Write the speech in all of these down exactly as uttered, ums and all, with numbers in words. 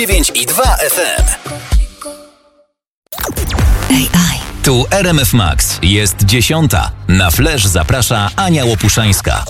dziewięć i dwa F M. A I. Tu R M F Max. Jest dziesiąta. Na Flash zaprasza Ania Łopuszańska.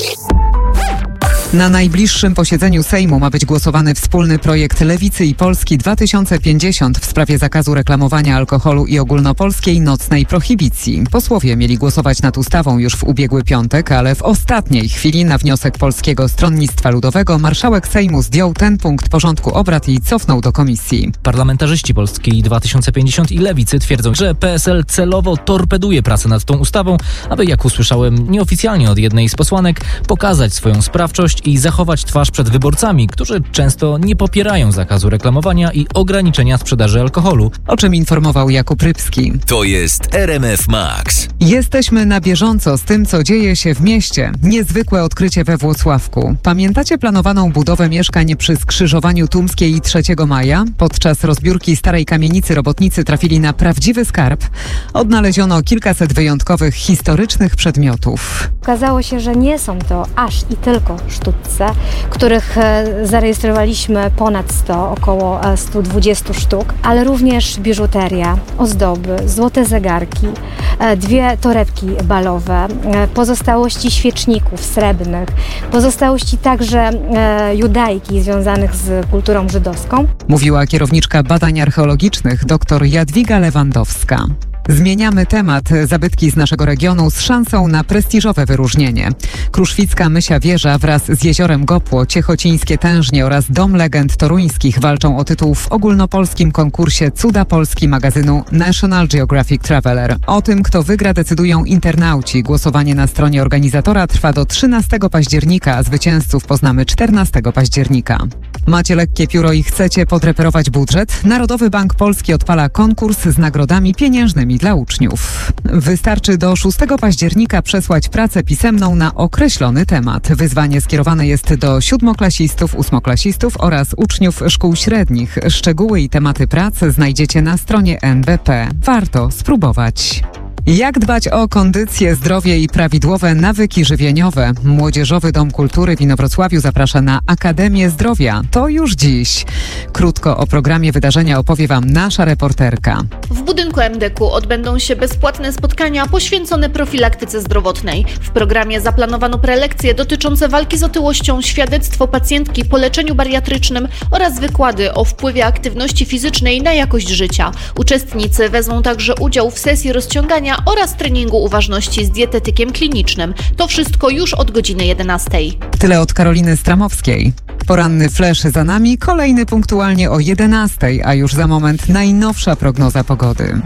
Na najbliższym posiedzeniu Sejmu ma być głosowany wspólny projekt Lewicy i Polski dwa tysiące pięćdziesiąt w sprawie zakazu reklamowania alkoholu i ogólnopolskiej nocnej prohibicji. Posłowie mieli głosować nad ustawą już w ubiegły piątek, ale w ostatniej chwili na wniosek Polskiego Stronnictwa Ludowego marszałek Sejmu zdjął ten punkt porządku obrad i cofnął do komisji. Parlamentarzyści Polski dwa tysiące pięćdziesiąt i Lewicy twierdzą, że P S L celowo torpeduje pracę nad tą ustawą, aby, jak usłyszałem nieoficjalnie od jednej z posłanek, pokazać swoją sprawczość i zachować twarz przed wyborcami, którzy często nie popierają zakazu reklamowania i ograniczenia sprzedaży alkoholu. O czym informował Jakub Rybski. To jest R M F Max. Jesteśmy na bieżąco z tym, co dzieje się w mieście. Niezwykłe odkrycie we Włocławku. Pamiętacie planowaną budowę mieszkań przy skrzyżowaniu Tumskiej i trzeciego maja? Podczas rozbiórki starej kamienicy robotnicy trafili na prawdziwy skarb. Odnaleziono kilkaset wyjątkowych, historycznych przedmiotów. Okazało się, że nie są to aż i tylko sztuczce, których zarejestrowaliśmy ponad sto, około sto dwadzieścia sztuk, ale również biżuteria, ozdoby, złote zegarki, dwie torebki balowe, pozostałości świeczników srebrnych, pozostałości także judajki związanych z kulturą żydowską. Mówiła kierowniczka badań archeologicznych dr Jadwiga Lewandowska. Zmieniamy temat. Zabytki z naszego regionu z szansą na prestiżowe wyróżnienie. Kruszwicka Mysia Wieża wraz z Jeziorem Gopło, Ciechocińskie Tężnie oraz Dom Legend Toruńskich walczą o tytuł w ogólnopolskim konkursie Cuda Polski magazynu National Geographic Traveler. O tym, kto wygra, decydują internauci. Głosowanie na stronie organizatora trwa do trzynastego października, a zwycięzców poznamy czternastego października. Macie lekkie pióro i chcecie podreperować budżet? Narodowy Bank Polski odpala konkurs z nagrodami pieniężnymi dla uczniów. Wystarczy do szóstego października przesłać pracę pisemną na określony temat. Wyzwanie skierowane jest do siódmoklasistów, ósmoklasistów oraz uczniów szkół średnich. Szczegóły i tematy pracy znajdziecie na stronie N B P. Warto spróbować. Jak dbać o kondycję, zdrowie i prawidłowe nawyki żywieniowe? Młodzieżowy Dom Kultury w Inowrocławiu zaprasza na Akademię Zdrowia. To już dziś. Krótko o programie wydarzenia opowie Wam nasza reporterka. W budynku M D K odbędą się bezpłatne spotkania poświęcone profilaktyce zdrowotnej. W programie zaplanowano prelekcje dotyczące walki z otyłością, świadectwo pacjentki po leczeniu bariatrycznym oraz wykłady o wpływie aktywności fizycznej na jakość życia. Uczestnicy wezmą także udział w sesji rozciągania oraz treningu uważności z dietetykiem klinicznym. To wszystko już od godziny jedenastej. Tyle od Karoliny Stramowskiej. Poranny flash za nami, kolejny punktualnie o jedenastej, a już za moment najnowsza prognoza pogody.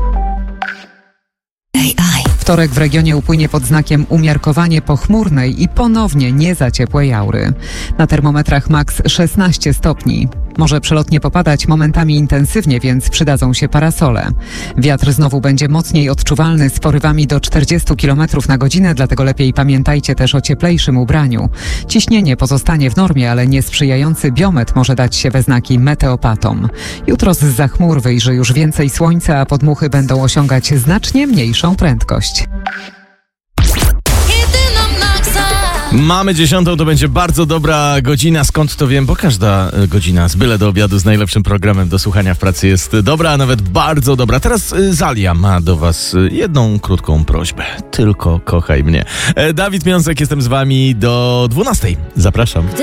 A I. Wtorek w regionie upłynie pod znakiem umiarkowanie pochmurnej i ponownie nie za ciepłe jaury. Na termometrach maks szesnaście stopni. Może przelotnie popadać momentami intensywnie, więc przydadzą się parasole. Wiatr znowu będzie mocniej odczuwalny z porywami do czterdzieści kilometrów na godzinę, dlatego lepiej pamiętajcie też o cieplejszym ubraniu. Ciśnienie pozostanie w normie, ale niesprzyjający biometr może dać się we znaki meteopatom. Jutro zza chmur wyjrzy już więcej słońca, a podmuchy będą osiągać znacznie mniejszą prędkość. Mamy dziesiątą, to będzie bardzo dobra godzina. Skąd to wiem? Bo każda godzina z byle do obiadu z najlepszym programem do słuchania w pracy jest dobra, a nawet bardzo dobra. Teraz Zalia ma do Was jedną krótką prośbę. Tylko kochaj mnie. Dawid Miąsek, jestem z Wami do dwunastej. Zapraszam.